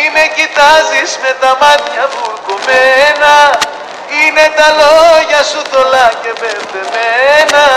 Μη με κοιτάζεις με τα μάτια βουρκωμένα, είναι τα λόγια σου θολά και μπερδεμένα.